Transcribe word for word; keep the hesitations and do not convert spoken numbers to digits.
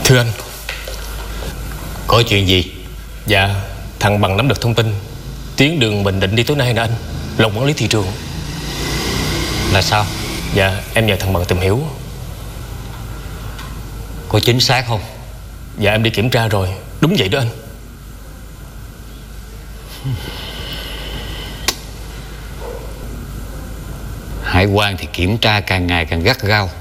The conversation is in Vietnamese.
Thưa anh. Có chuyện gì? Dạ, thằng Bằng nắm được thông tin tuyến đường Bình Định đi tối nay nè anh. Lòng quản lý thị trường. Là sao? Dạ, em nhờ thằng Bằng tìm hiểu. Có chính xác không? Dạ, em đi kiểm tra rồi. Đúng vậy đó anh. Hải quan thì kiểm tra càng ngày càng gắt gao.